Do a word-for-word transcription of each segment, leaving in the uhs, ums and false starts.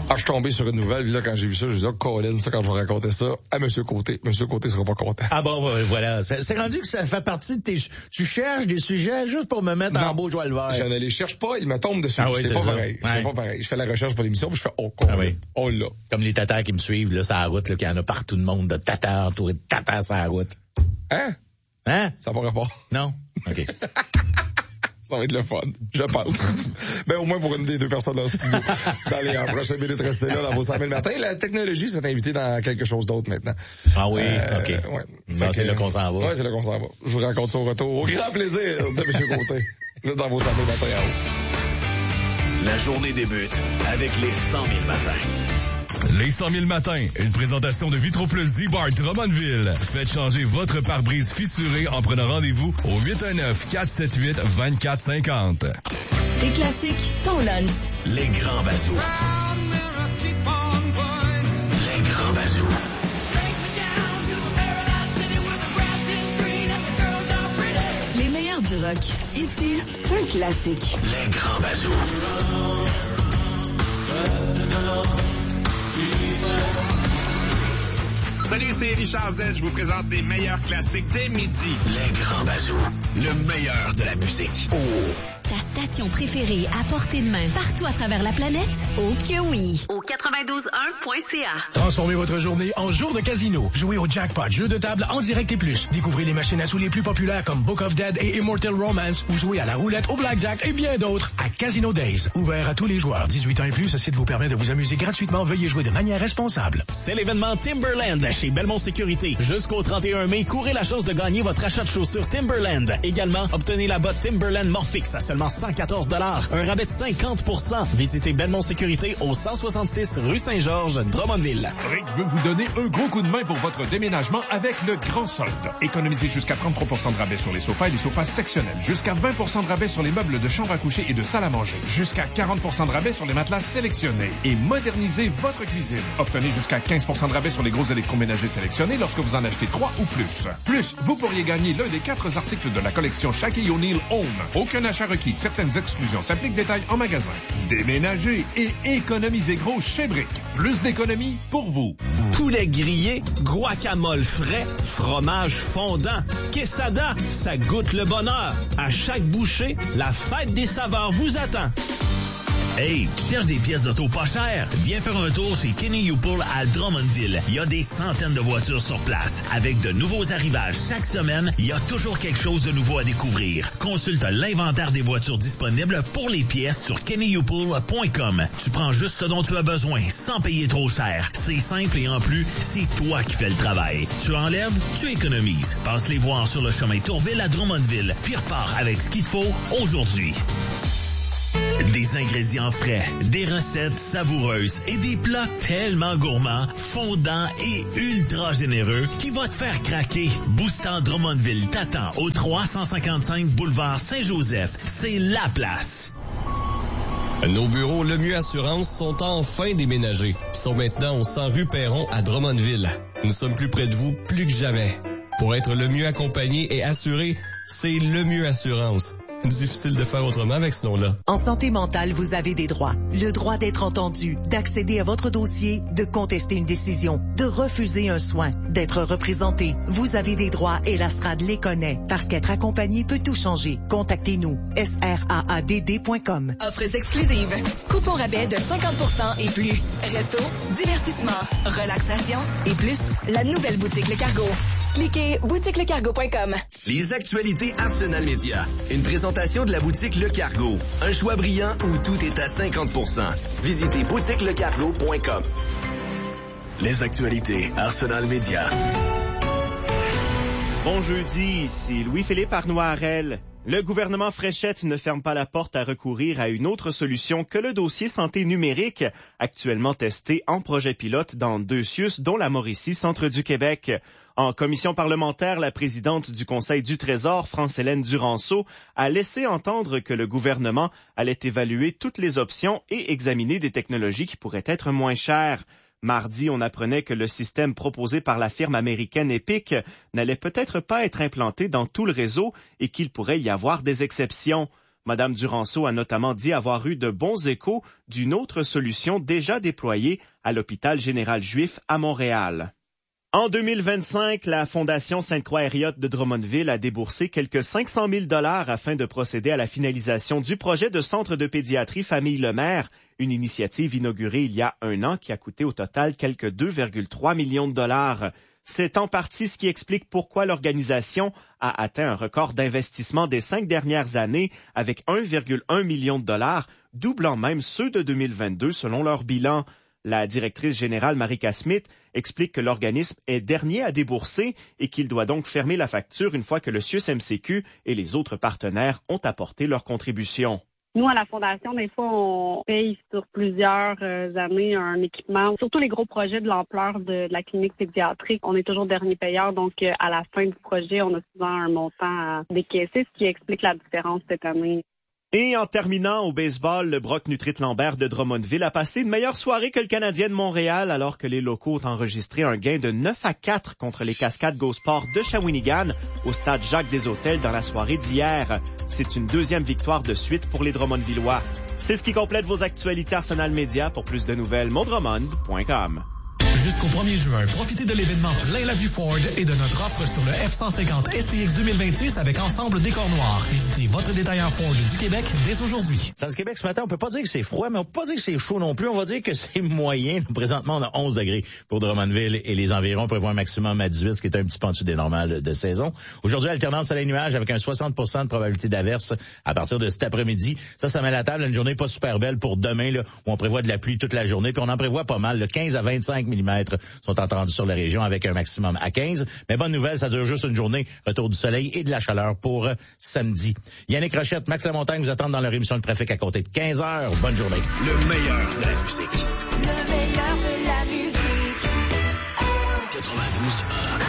Ah, je suis tombé sur une nouvelle, puis là, quand j'ai vu ça, j'ai dit, oh, Colin, ça, quand je vais raconter ça à M. Côté, M. Côté sera pas content. Ah bon, voilà. C'est, c'est rendu que ça fait partie de tes... Tu cherches des sujets juste pour me mettre non, en beau joie le vert. Je ne les cherche pas, ils me tombent dessus. Ah oui, c'est, c'est pas ça. pareil. Ouais. C'est pas pareil. Je fais la recherche pour l'émission, puis je fais, oh, Colin, ah oui. On l'a. Comme les tatas qui me suivent, là, sur la route, là, qu'il y en a partout de monde, de tatas, entourés de tatas sur la route. Hein? Hein? Ça n'a pas rapport. Non? OK. Ça va être le fun, je pense. Ben, au moins pour une des deux personnes dans le studio. Dans les prochaines minutes, restez là dans vos cent mille matins. La technologie s'est invitée dans quelque chose d'autre maintenant. Ah oui, euh, OK. Ouais. Non, c'est là qu'on s'en va. Ouais, c'est là qu'on s'en va. Je vous raconte ça au retour. Au grand plaisir de M. Côté. Dans vos cent mille matins à haut. La journée débute avec les cent mille matins. Les cent mille matins, une présentation de Vitroplus Z-Bar Drummondville. Faites changer votre pare-brise fissuré en prenant rendez-vous au huit un neuf, quatre sept huit, deux quatre cinq zéro. Tes classiques, ton lunch. Les grands bazous. Les grands bazous. Les meilleurs du rock. Ici, c'est un classique. Les grands bazous. Salut, c'est Richard Z. Je vous présente les meilleurs classiques dès midi. Les grands bazous. Le meilleur de la musique. Oh. Ta station préférée à portée de main partout à travers la planète? Oh que oui! Au quatre-vingt-douze un point c a. Transformez votre journée en jour de casino. Jouez au jackpot, jeu de table en direct et plus. Découvrez les machines à sous les plus populaires comme Book of Dead et Immortal Romance ou jouez à la roulette, au blackjack et bien d'autres à Casino Days. Ouvert à tous les joueurs. dix-huit ans et plus, ce site vous permet de vous amuser gratuitement. Veuillez jouer de manière responsable. C'est l'événement Timberland chez Belmont Sécurité. Jusqu'au trente et un mai, courez la chance de gagner votre achat de chaussures Timberland. Également, obtenez la botte Timberland Morphix à seulement cent quatorze dollars. Un rabais de cinquante pour cent. Visitez Belmont Sécurité au cent soixante-six rue Saint-Georges, Drummondville. Rick veut vous donner un gros coup de main pour votre déménagement avec le grand solde. Économisez jusqu'à trente-trois pour cent de rabais sur les sofas et les sofas sectionnels. Jusqu'à vingt pour cent de rabais sur les meubles de chambre à coucher et de salle à manger. Jusqu'à quarante pour cent de rabais sur les matelas sélectionnés. Et modernisez votre cuisine. Obtenez jusqu'à quinze pour cent de rabais sur les gros électroménagers sélectionnés lorsque vous en achetez trois ou plus. Plus, vous pourriez gagner l'un des quatre articles de la collection Shaquille O'Neal Home. Aucun achat requis. Certaines exclusions s'appliquent. Détails en magasin. Déménagez et économisez gros chez Brick. Plus d'économies pour vous. Poulet grillé, guacamole frais, fromage fondant, quesada, ça goûte le bonheur. À chaque bouchée, la fête des saveurs vous attend. Hey, tu cherches des pièces d'auto pas chères? Viens faire un tour chez Kenny Youpoul à Drummondville. Il y a des centaines de voitures sur place. Avec de nouveaux arrivages chaque semaine, il y a toujours quelque chose de nouveau à découvrir. Consulte l'inventaire des voitures disponibles pour les pièces sur kenny youpoul point com. Tu prends juste ce dont tu as besoin, sans payer trop cher. C'est simple et en plus, c'est toi qui fais le travail. Tu enlèves, tu économises. Passe les voir sur le chemin Tourville à Drummondville. Puis repars avec ce qu'il te faut aujourd'hui. Des ingrédients frais, des recettes savoureuses et des plats tellement gourmands, fondants et ultra généreux qui vont te faire craquer. Boostant Drummondville t'attend au trois cent cinquante-cinq boulevard Saint-Joseph. C'est la place. Nos bureaux Le Mieux Assurance sont enfin déménagés. Ils sont maintenant au cent rue Perron à Drummondville. Nous sommes plus près de vous, plus que jamais. Pour être le mieux accompagné et assuré, c'est Le Mieux Assurance. Difficile de faire autrement avec ce nom-là. En santé mentale, vous avez des droits. Le droit d'être entendu, d'accéder à votre dossier, de contester une décision, de refuser un soin, d'être représenté. Vous avez des droits et la S R A D les connaît. Parce qu'être accompagné peut tout changer. Contactez-nous. S R A A D D point com. Offres exclusives. Coupons rabais de cinquante pour cent et plus. Resto, divertissement, relaxation et plus. La nouvelle boutique Le Cargo. Cliquez boutique le cargo point com. Les actualités Arsenal Média. Une présentation de la boutique Le Cargo. Un choix brillant où tout est à cinquante pour cent. Visitez boutique le cargo point com. Les actualités Arsenal Média. Bon jeudi, ici Louis-Philippe Arnois-Harel. Le gouvernement Fréchette ne ferme pas la porte à recourir à une autre solution que le dossier santé numérique, actuellement testé en projet pilote dans deux C I U S, dont la Mauricie, centre du Québec. En commission parlementaire, la présidente du Conseil du Trésor, France-Hélène Duranceau, a laissé entendre que le gouvernement allait évaluer toutes les options et examiner des technologies qui pourraient être moins chères. Mardi, on apprenait que le système proposé par la firme américaine Epic n'allait peut-être pas être implanté dans tout le réseau et qu'il pourrait y avoir des exceptions. Madame Duranceau a notamment dit avoir eu de bons échos d'une autre solution déjà déployée à l'hôpital général juif à Montréal. En deux mille vingt-cinq, la Fondation Sainte-Croix-Hériote de Drummondville a déboursé quelques cinq cent mille dollars afin de procéder à la finalisation du projet de centre de pédiatrie Famille Lemaire, une initiative inaugurée il y a un an qui a coûté au total quelques deux virgule trois millions de dollars. C'est en partie ce qui explique pourquoi l'organisation a atteint un record d'investissement des cinq dernières années avec un virgule un million de dollars, doublant même ceux de deux mille vingt-deux selon leur bilan. La directrice générale Marika Smith explique que l'organisme est dernier à débourser et qu'il doit donc fermer la facture une fois que le C I U S M C Q et les autres partenaires ont apporté leur contribution. Nous, à la Fondation, des fois, on paye sur plusieurs euh, années un équipement. Surtout les gros projets de l'ampleur de, de la clinique pédiatrique, on est toujours dernier payeur. Donc, euh, à la fin du projet, on a souvent un montant à décaisser, ce qui explique la différence cette année. Et en terminant au baseball, le Brock Nutrit Lambert de Drummondville a passé une meilleure soirée que le Canadien de Montréal alors que les locaux ont enregistré un gain de neuf à quatre contre les Cascades Go Sport de Shawinigan au stade Jacques-des-Hôtels dans la soirée d'hier. C'est une deuxième victoire de suite pour les Drummondvillois. C'est ce qui complète vos actualités Arsenal Média. Pour plus de nouvelles, mondrummond point com. Jusqu'au premier juin, profitez de l'événement Plein la vue Ford et de notre offre sur le F cent cinquante S T X deux mille vingt-six avec ensemble décor noir. Visitez votre détaillant Ford du Québec dès aujourd'hui. Dans le Québec ce matin, on peut pas dire que c'est froid, mais on peut pas dire que c'est chaud non plus. On va dire que c'est moyen. Présentement, on a onze degrés pour Drummondville et les environs. On prévoit un maximum à dix-huit, ce qui est un petit peu en dessous des normales de saison. Aujourd'hui, alternance soleil-nuage avec un soixante pour cent de probabilité d'averse à partir de cet après-midi. Ça, ça met la table. Une journée pas super belle pour demain, là, où on prévoit de la pluie toute la journée. Puis on en prévoit pas mal, là, quinze à vingt-cinq millimètres sont attendus sur la région avec un maximum à quinze. Mais bonne nouvelle, ça dure juste une journée. Retour du soleil et de la chaleur pour euh, samedi. Yannick Rochette, Max Lamontagne vous attendent dans leur émission de trafic à compter de quinze heures. Bonne journée. Le meilleur de la musique. Le meilleur de la musique. quatre-vingt-douze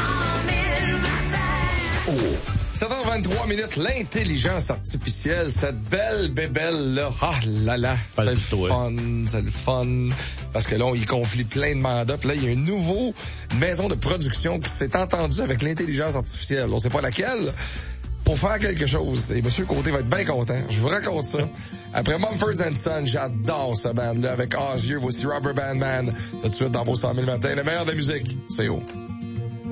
Oh. sept heures vingt-trois minutes, l'intelligence artificielle, cette belle bébelle-là. Ah là là, c'est le fun, c'est le fun. Parce que là, on y confie plein de mandats. Puis là, il y a une nouveau maison de production qui s'est entendue avec l'intelligence artificielle. On sait pas laquelle. Pour faire quelque chose. Et M. Côté va être bien content. Je vous raconte ça. Après Mumford and Sons, j'adore ce band-là avec Osier. Voici Rubber Band Man. Tout de suite dans vos cent mille matins. Le meilleur de la musique, c'est haut.